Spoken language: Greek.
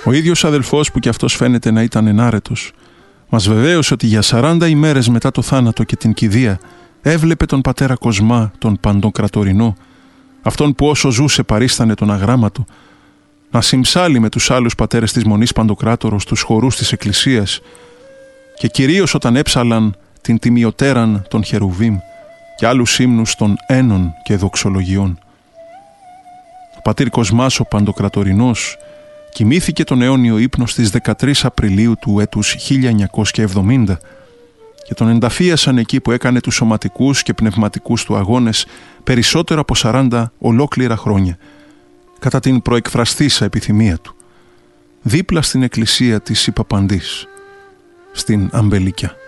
Ο ίδιος αδελφός, που κι αυτός φαίνεται να ήταν ενάρετος, μας βεβαίωσε ότι για 40 ημέρες μετά το θάνατο και την κηδεία έβλεπε τον πατέρα Κοσμά, τον Παντοκρατορινό, αυτόν που όσο ζούσε παρίστανε τον αγράμματο, να συμψάλει με τους άλλους πατέρες της Μονής Παντοκράτορος στους χορούς της Εκκλησίας και κυρίως όταν έψαλαν την τιμιωτέραν των Χερουβίμ και άλλους ύμνους των ένων και δοξολογιών. Ο πατήρ Κοσμάς ο Παντοκρατορινός κοιμήθηκε τον αιώνιο ύπνο στις 13 Απριλίου του έτους 1970 και τον ενταφίασαν εκεί που έκανε τους σωματικούς και πνευματικούς του αγώνες περισσότερο από 40 ολόκληρα χρόνια, κατά την προεκφραστήσα επιθυμία του, δίπλα στην εκκλησία της Ιπαπαντής, στην Αμπελικιά.